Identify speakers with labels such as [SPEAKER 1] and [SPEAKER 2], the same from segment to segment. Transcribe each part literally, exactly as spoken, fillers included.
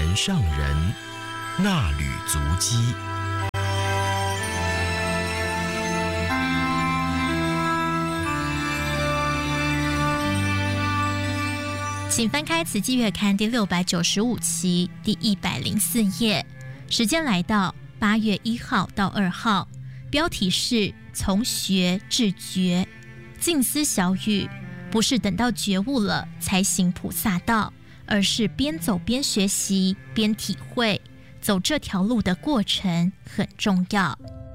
[SPEAKER 1] 人上人，衲履足迹。
[SPEAKER 2] 请翻开《慈济月刊》第六百九十五期第一百零四页，时间来到八月一号到二号，标题是从学至觉。静思小语，不是等到觉悟了才行菩萨道，而是边走边学习边体会，走这条路的过程很重要。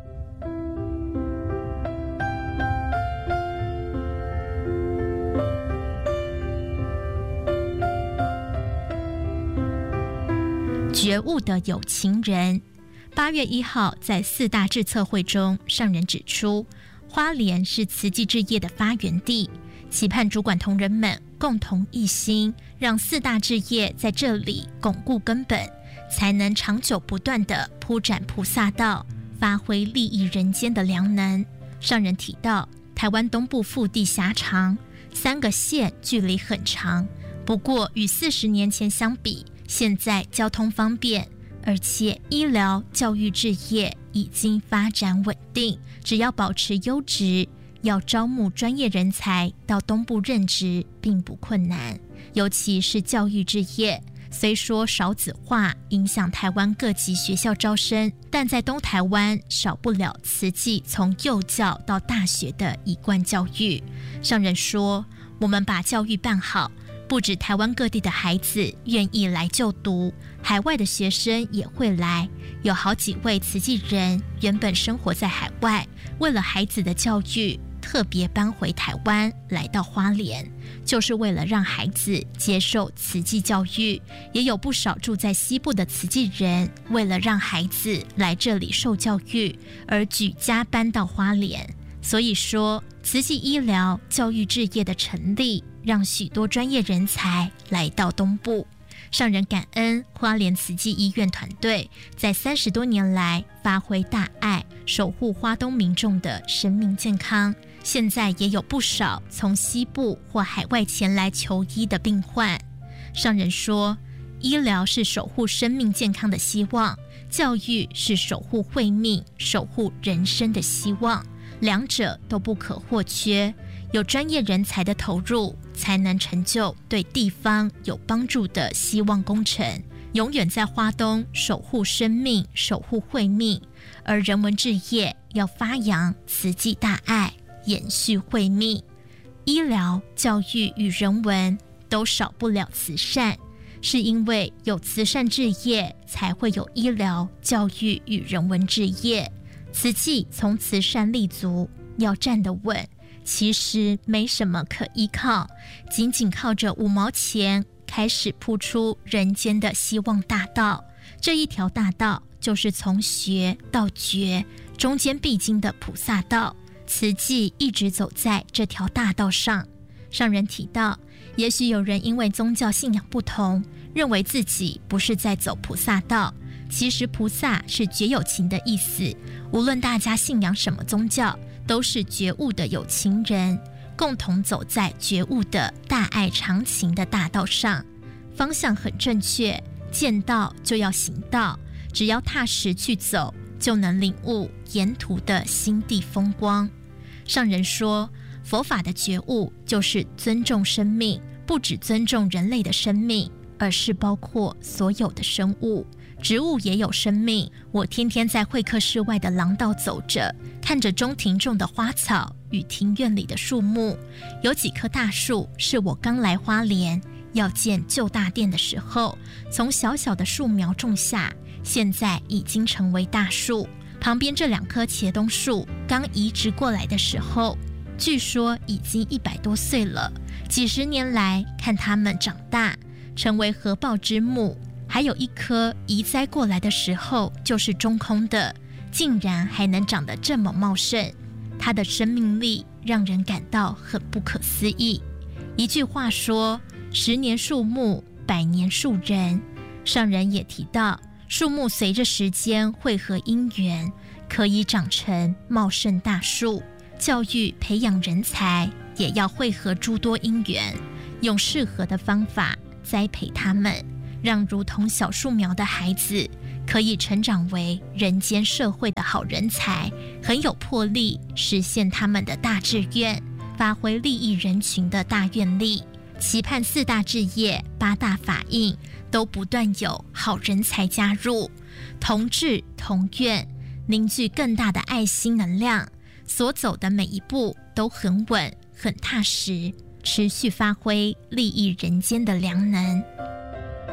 [SPEAKER 2] 觉悟的有情人。八月一号在四大智测会中，上人指出，花莲是慈济志业的发源地，期盼主管同仁们共同一心，让四大志业在这里巩固根本，才能长久不断地铺展菩萨道，发挥利益人间的良能。上人提到，台湾东部腹地狭长，三个县距离很长，不过与四十年前相比，现在交通方便，而且医疗、教育置业已经发展稳定，只要保持优质，要招募专业人才到东部任职并不困难。尤其是教育置业，虽说少子化影响台湾各级学校招生，但在东台湾少不了慈济从幼教到大学的一贯教育。上人说，我们把教育办好，不止台湾各地的孩子愿意来就读，海外的学生也会来。有好几位慈济人原本生活在海外，为了孩子的教育，特别搬回台湾来到花莲，就是为了让孩子接受慈济教育。也有不少住在西部的慈济人，为了让孩子来这里受教育，而举家搬到花莲。所以说，慈济医疗、教育置业的成立，让许多专业人才来到东部。上人感恩花莲慈济医院团队在三十多年来发挥大爱，守护花东民众的生命健康。现在也有不少从西部或海外前来求医的病患。上人说，医疗是守护生命健康的希望，教育是守护慧命、守护人生的希望，两者都不可或缺。有专业人才的投入，才能成就对地方有帮助的希望工程，永远在花东守护生命、守护慧命。而人文置业要发扬慈济大爱，延续慧命。医疗、教育与人文都少不了慈善，是因为有慈善置业，才会有医疗、教育与人文置业。慈济从慈善立足，要站得稳，其实没什么可依靠，仅仅靠着五毛钱开始铺出人间的希望大道。这一条大道就是从学到觉，中间必经的菩萨道。慈济一直走在这条大道上。上人提到，也许有人因为宗教信仰不同，认为自己不是在走菩萨道。其实菩萨是觉有情的意思，无论大家信仰什么宗教，都是觉悟的有情人，共同走在觉悟的大爱长情的大道上。方向很正确，见道就要行道，只要踏实去走，就能领悟沿途的心地风光。上人说，佛法的觉悟就是尊重生命，不只尊重人类的生命，而是包括所有的生物。植物也有生命，我天天在会客室外的廊道走着，看着中庭种的花草与庭院里的树木。有几棵大树是我刚来花莲要建旧大殿的时候，从小小的树苗种下，现在已经成为大树。旁边这两棵茄冬树刚移植过来的时候，据说已经一百多岁了。几十年来看它们长大，成为合抱之木。还有一棵移栽过来的时候就是中空的，竟然还能长得这么茂盛，它的生命力让人感到很不可思议。一句话说，十年树木，百年树人。上人也提到，树木随着时间汇合因缘，可以长成茂盛大树。教育培养人才，也要汇合诸多因缘，用适合的方法栽培他们， 让如同小树苗的孩子可以成长为人间社会的好人才，很有魄力，实现他们的大志愿，发挥利益人群的大愿力。期盼四大志业、八大法印都不断有好人才加入，同志同愿，凝聚更大的爱心能量，所走的每一步都很稳、很踏实，持续发挥利益人间的良能。